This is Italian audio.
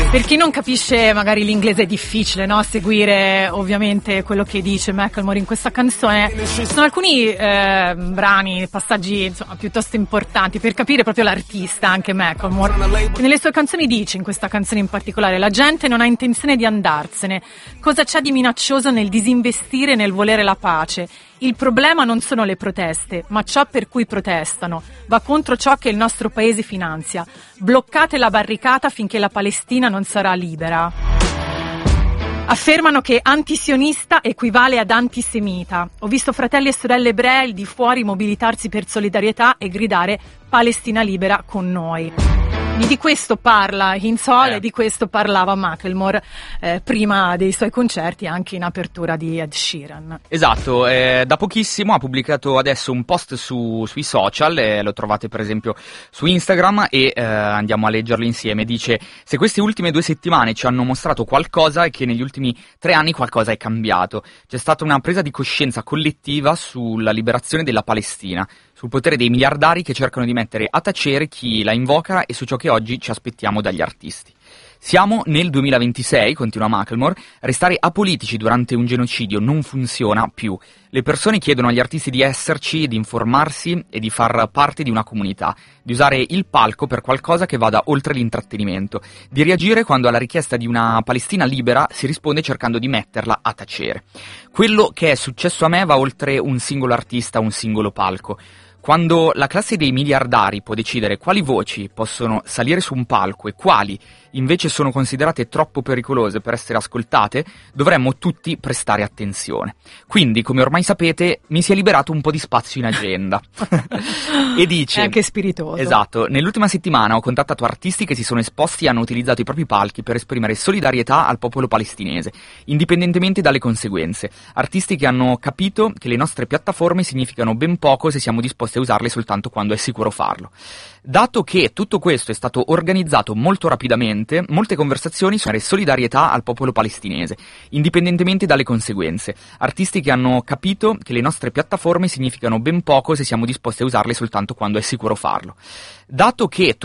Per chi non capisce, magari l'inglese è difficile, no? Seguire ovviamente quello che dice Macklemore in questa canzone. Sono alcuni brani, passaggi insomma piuttosto importanti per capire proprio l'artista, anche Macklemore. Nelle sue canzoni dice, in questa canzone in particolare, la gente non ha intenzione di andarsene. Cosa c'è di minaccioso nel disinvestire e nel volere la pace? Il problema non sono le proteste, ma ciò per cui protestano. Va contro ciò che il nostro paese finanzia. Bloccate la barricata finché la Palestina non sarà libera. Affermano che antisionista equivale ad antisemita. Ho visto fratelli e sorelle ebrei di fuori mobilitarsi per solidarietà e gridare Palestina libera con noi. Di questo parla Hinsol e di questo parlava Macklemore prima dei suoi concerti, anche in apertura di Ed Sheeran. Esatto, da pochissimo ha pubblicato adesso un post sui social, lo trovate per esempio su Instagram e andiamo a leggerlo insieme. Dice: se queste ultime 2 settimane ci hanno mostrato qualcosa è che negli ultimi 3 anni qualcosa è cambiato. C'è stata una presa di coscienza collettiva sulla liberazione della Palestina, sul potere dei miliardari che cercano di mettere a tacere chi la invoca e su ciò che oggi ci aspettiamo dagli artisti. Siamo nel 2026, continua Macklemore, restare apolitici durante un genocidio non funziona più. Le persone chiedono agli artisti di esserci, di informarsi e di far parte di una comunità, di usare il palco per qualcosa che vada oltre l'intrattenimento, di reagire quando alla richiesta di una Palestina libera si risponde cercando di metterla a tacere. Quello che è successo a me va oltre un singolo artista, un singolo palco. Quando la classe dei miliardari può decidere quali voci possono salire su un palco e quali invece sono considerate troppo pericolose per essere ascoltate, dovremmo tutti prestare attenzione. Quindi, come ormai sapete, mi si è liberato un po' di spazio in agenda. E dice... È anche spiritoso. Esatto. Nell'ultima settimana ho contattato artisti che si sono esposti e hanno utilizzato i propri palchi per esprimere solidarietà al popolo palestinese, indipendentemente dalle conseguenze. Artisti che hanno capito che le nostre piattaforme significano ben poco se siamo disposti a usarle soltanto quando è sicuro farlo. Dato che tutto questo è stato organizzato molto rapidamente, molte conversazioni sono solidarietà al popolo palestinese, indipendentemente dalle conseguenze. Artisti che hanno capito che le nostre piattaforme significano ben poco se siamo disposti a usarle soltanto quando è sicuro farlo. Dato che